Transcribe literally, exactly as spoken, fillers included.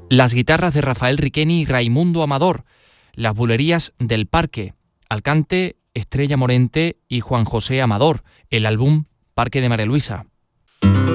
las guitarras de Rafael Riqueni y Raimundo Amador, las bulerías del Parque, Alcante, Estrella Morente y Juan José Amador, el álbum Parque de María Luisa.